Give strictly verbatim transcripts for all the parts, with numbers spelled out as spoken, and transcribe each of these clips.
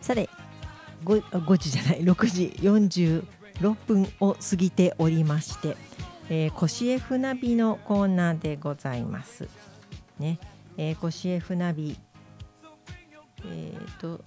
さて 5, ごじじゃないろくじよんじゅうろっぷんを過ぎておりまして、えー、コシエフナビのコーナーでございますね。えー、コシエフナビえーと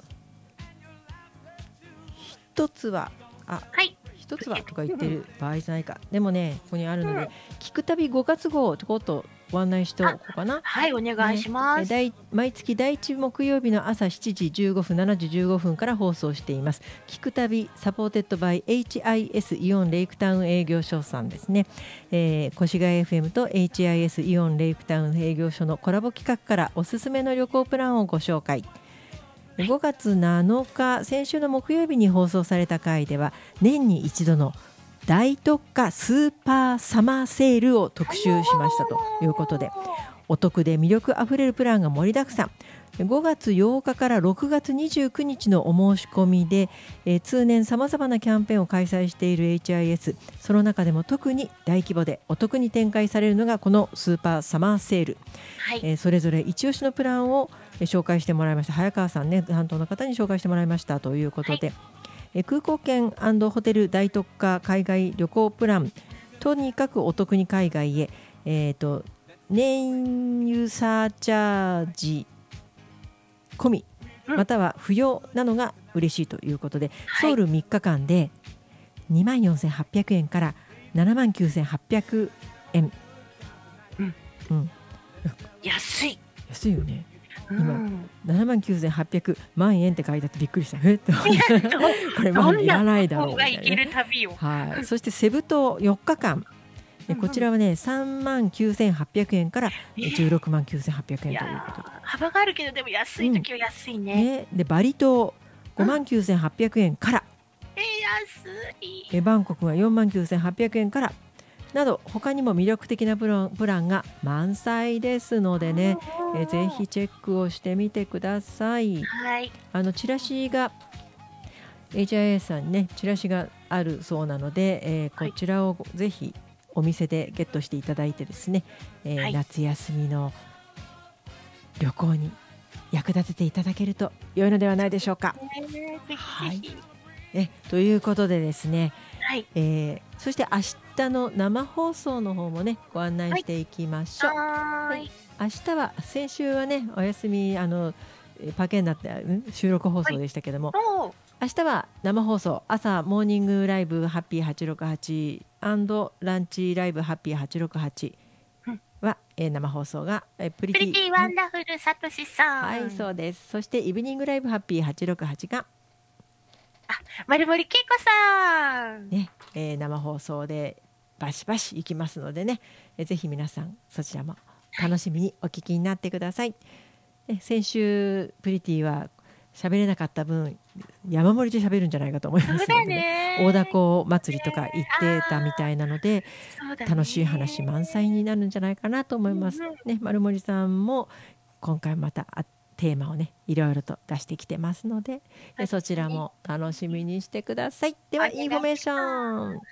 一つはあ、はい、一つはとか言ってる場合じゃないか。でもね、ここにあるので、うん、聞くたびごがつ号ちょこっとご案内しておこうかな。 はい、お願いします、 ね、毎月だいいち木曜日の朝しちじじゅうごふん、しちじじゅうごふんから放送しています。聞くたびサポーテッドバイ エイチアイエス イオンレイクタウン営業所さんですね。えー、越谷 エフエム と エイチアイエス イオンレイクタウン営業所のコラボ企画からおすすめの旅行プランをご紹介。ごがつなのか、先週の木曜日に放送された回では年に一度の大特価スーパーサマーセールを特集しましたということで、お得で魅力あふれるプランが盛りだくさん。ごがつようかからろくがつにじゅうくにちのお申し込みで、えー、通年さまざまなキャンペーンを開催している エイチアイエス、 その中でも特に大規模でお得に展開されるのがこのスーパーサマーセール、はい、えー、それぞれ一押しのプランを紹介してもらいました。早川さんね、担当の方に紹介してもらいましたということで、はい、え空港券&ホテル大特価海外旅行プラン、とにかくお得に海外へ、えーと、燃油サーチャージ込みまたは不要なのが嬉しいということで、はい、ソウルみっかかんでにまんよんせんはっぴゃくえんからななまんきゅうせんはっぴゃくえん、 うんうん、安い安いよね。今、うん、ななまんきゅうせんはっぴゃくまんえんって書いてあってびっくりした。えっとこれまだいらないだろうみたいな、ね、はい、そしてセブ島よっかかん、うんうん、こちらはねさんまんきゅうせんはっぴゃくえんからじゅうろくまんきゅうせんはっぴゃくえんということで、 幅があるけどでも安い時は安いね、うん、ね。 でバリ島ごまんきゅうせんはっぴゃくえんから、 うん、え安い。 えバンコクはよんまんきゅうせんはっぴゃくえんからなど、他にも魅力的なプラン、プランが満載ですのでね、えぜひチェックをしてみてください。 はい、 あのチラシが エイチアイエス さんにねチラシがあるそうなので、えー、こちらをぜひお店でゲットしていただいてですね、えーはい、夏休みの旅行に役立てていただけると良いのではないでしょうか。はい、えということでですね、はい、えー、そして明日の生放送の方もねご案内していきましょう。はい、明日は先週はねお休みあのパケになって、うん、収録放送でしたけども、はい、明日は生放送、朝モーニングライブハッピーはちろくはち&ランチライブハッピーはちろくはちは、えー、生放送が、えー、プリティプリティワンダフルサトシさん、 はい、そうです。そしてイブニングライブハッピーはちろくはちがあ、丸森恵子さん、 ね、えー、生放送でバシバシ行きますのでね、えー、ぜひ皆さんそちらも楽しみにお聞きになってください。はい、先週プリティは喋れなかった分山盛りで喋るんじゃないかと思いますので、ね、大凧祭りとか行ってたみたいなので、ね、楽しい話満載になるんじゃないかなと思います、うんうんね、丸森さんも今回またテーマをねいろいろと出してきてますので、はい、そちらも楽しみにしてください。ではインフォメーション、はい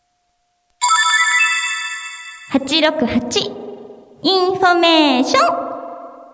はちろくはちインフォメーション。